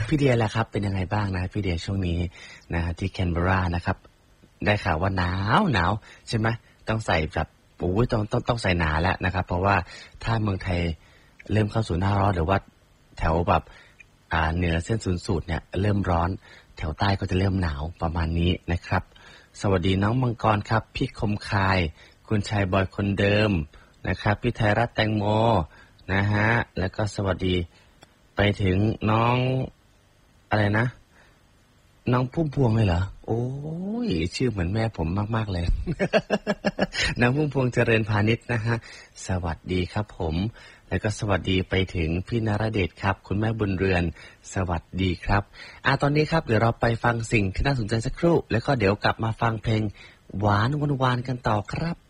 พี่เดียแหละครับเป็นยังไงบ้างนะพี่เดียช่วงนี้นะที่แคนเบรานะครับได้ข่าวว่าหนาวใช่ไหมต้องใส่แบบโอ้ยต้องใส่หนาแล้วนะครับเพราะว่าถ้าเมืองไทยเริ่มเข้าสู่หน้าร้อนหรือว่าแถวแบบเหนือเส้นศูนย์สูตรเนี่ยเริ่มร้อนแถวใต้ก็จะเริ่มหนาวประมาณนี้นะครับสวัสดีน้องมังกรครับพี่คมคายคุณชายบอยคนเดิมนะครับพี่ไทยรัตน์แตงโมนะฮะแล้วก็สวัสดีไปถึงน้องอะไรนะน้องพุ่มพวงเลยเหรอโอ้ยชื่อเหมือนแม่ผมมากๆเลย น้องพุ่มพวงเจริญพาณิชย์นะฮะสวัสดีครับผมแล้วก็สวัสดีไปถึงพี่นรเดชครับคุณแม่บุญเรือนสวัสดีครับตอนนี้ครับเดี๋ยวเราไปฟังสิ่งที่น่าสนใจสักครู่แล้วก็เดี๋ยวกลับมาฟังเพลงหวานกันต่อครับ